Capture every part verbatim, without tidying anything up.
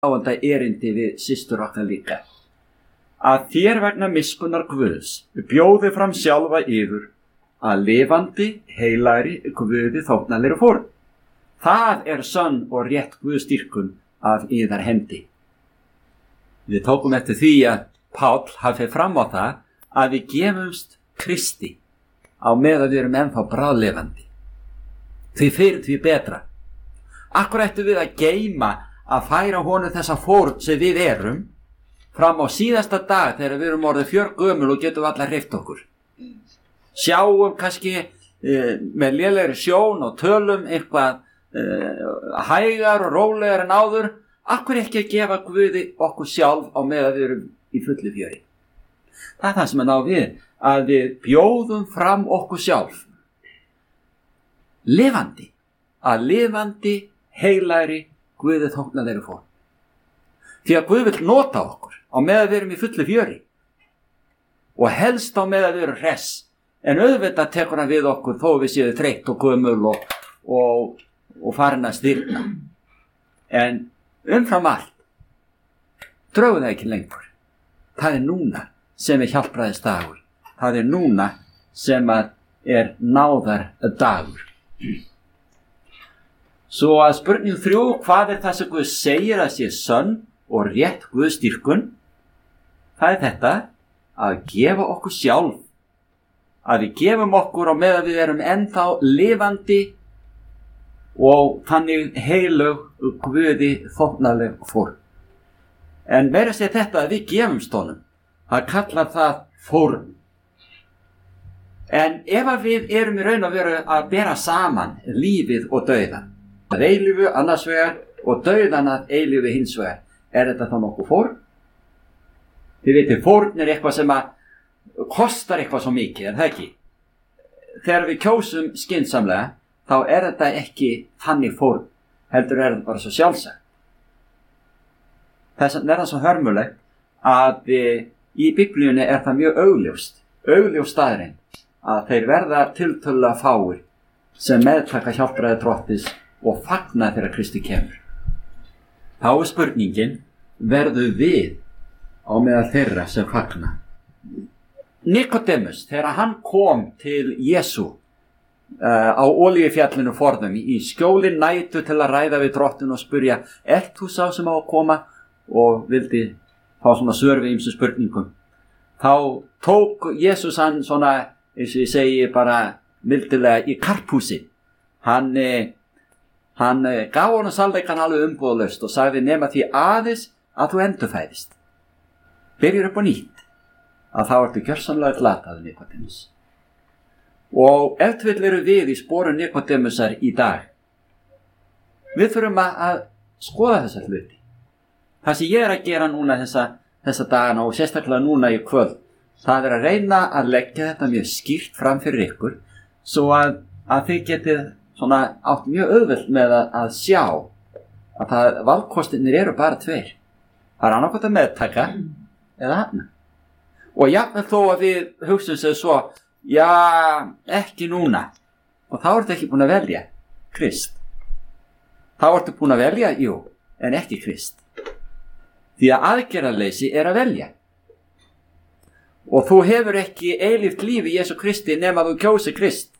áanda erindi við systur okkar líka. Að þér vegna miskunnar Guðs bjóði fram sjálfa yður að lifandi, heilagri Guði þóknanlegri fórn. Það er sönn og rétt Guðsdýrkun af yðar hendi. Við tókum eftir því að Páll hafi fram á það að við gefumst Kristi á meðan við erum ennþá bráðlifandi. Því fyrir því betra. Akkur ættu við að geyma að færa honum þessa fórn sem við erum fram á síðasta dag þegar við erum orðið fjörgömul og getum allar hreyft okkur. Sjáum kannski e, með lélegri sjón og tölum eitthvað e, hægar og rólegar en áður. Akkur ekki að gefa Guði okkur sjálf á meðan við erum í fullu fjöri. Það er það sem að ná við, að við bjóðum fram okkur sjálf lifandi, að lifandi, heilagri Guði þóknanlegri fórn. Því að Guð vill nota okkur á meðan við erum í fullu fjöri og helst á meðan við erum hress, en auðvitað tekur hann við okkur þó við séum þreytt og gömul og, og, og farin að stirna. En umfram allt drögu það ekki lengur. Það er núna sem er hjálpræðis dagur. Það er núna sem er náðar dagur. Svo að spurning þrjú, hvað er það sem Guð segir að sé sönn og rétt Guðsdýrkun? Það er þetta að gefa okkur sjálf. Að við gefum okkur á meðan við erum ennþá lifandi og þannig heilög Guði þóknanleg fórn. En meira segir þetta að við gefumst honum. Það kallar það fórn. En ef að við erum í raun og veru að bera saman lífið og dauðan, að eilífu annars vegar og dauðan að eilífu hins vegar, er þetta þá nokkuð fórn? Þið veitir, fórn er eitthvað sem að kostar eitthvað svo mikið, er það ekki? Þegar við kjósum skynsamlega, þá er þetta ekki þannig fórn, heldur er þetta bara svo sjálfsagt. Þess vegna er það svo hörmulegt að í Biblíunni er það mjög augljóst, augljós staðurinn að þeir verða tiltölulega fáir sem meðtaka hjálpræði Drottins og fagna þegar Kristi kemur. Þá er spurningin, verður við á meðal þeirra sem fagna? Nikodemus, þegar hann kom til Jesú uh, á Olíufjallinu forðum í skjóli nætu til að ræða við Drottin og spurja, ert þú sá sem á að koma? Og vildi fá svona svör við ýmsum spurningum. Þá tók Jesús hann svona, eins og ég segi bara mildilega, í karphúsi. Hann, hann gaf honum sannleikann alveg umbúðalaust og sagði nema því aðeins að þú endurfæðist. Byrjur upp á nýtt, að þá ertu gjörsamlega glataður Nikodemus. Og ef til vill eru við í sporum Nikodemusar í dag, við þurfum að skoða þessa hluti. Það sem ég er að gera núna þessa, þessa dagana og sérstaklega núna í kvöld, það er að reyna að leggja þetta mjög skýrt fram fyrir ykkur svo að, að þið getið svona átt mjög auðvelt með að, að sjá að það, valkostirnir eru bara tveir. Það er annarkvæmt að meðtaka eða hafna. Og jafnvel þó að við hugsum sér svo, já, ekki núna. Og þá ertu ekki búin að velja Krist. Þá ertu búin að velja, jú, en ekki Krist. Því að aðgerðarleysi er að velja. Og þú hefur ekki eilíft líf í Jesú Kristi nema þú kjósi Krist.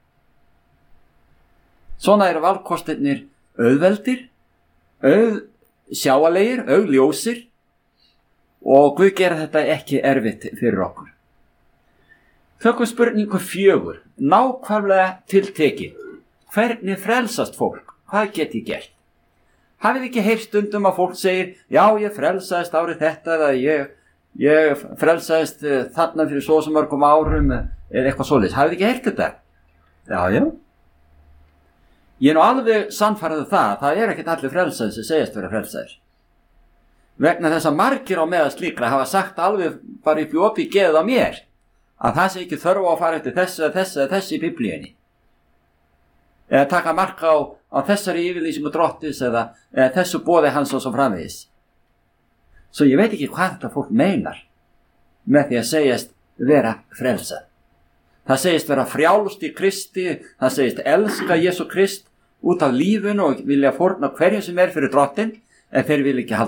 Svona eru valkostirnir auðveldir, auðsjáalegir, augljósir og Guð gera þetta ekki erfitt fyrir okkur. Tökum spurningu fjögur, nákvæmlega tiltekið. Hvernig frelsast fólk? Hvað get ég gert? Hafið ekki heyrt stundum að fólk segir, já, ég frelsaðist árið þetta eða ég, ég frelsaðist þarna fyrir svo sem mörgum árum eða eitthvað svoleiðis. Hafið ekki heyrt þetta? Já, já. Ég er nú alveg sannfærður það, það er ekkert allir frelsaðir sem segjast vera frelsaðir. Vegna þess að margir á meðal slíkra hafa sagt alveg bara upp í opið geðið á mér að það sé ekki þörf á að fara eftir þessu eða þessu eða þessu í Biblíunni. Eða taka marka á, á þessari yfirlýsingu Drottins eða, eða þessu boði hans og svo framvegis. Svo ég veit ekki hvað þetta fólk meinar með því að segjast vera frelsað. Það segist vera frjálst í Kristi, það segist elska Jesú Krist út af lífinu og vilja fórna hverju sem er fyrir Drottin, en þeir vilja ekki halda